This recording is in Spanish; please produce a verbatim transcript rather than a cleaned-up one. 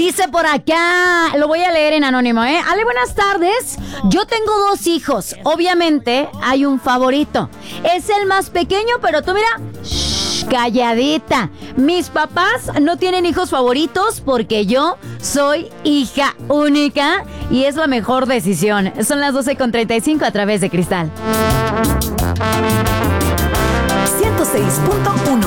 Dice por acá, lo voy a leer en anónimo, ¿eh? Ale, buenas tardes. Yo tengo dos hijos. Obviamente hay un favorito. Es el más pequeño, pero tú mira, shh, calladita. Mis papás no tienen hijos favoritos porque yo soy hija única y es la mejor decisión. Son las doce con treinta y cinco a través de Cristal. ciento seis punto uno